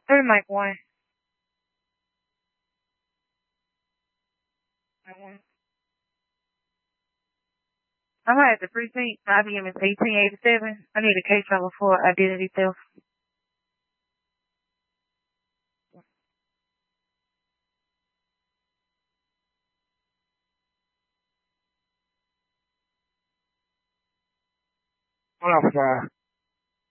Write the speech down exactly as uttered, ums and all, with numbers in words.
Third Mike one. I'm at the precinct. I B M is eighteen eighty-seven. I need a case number for identity theft. Hold on, sorry.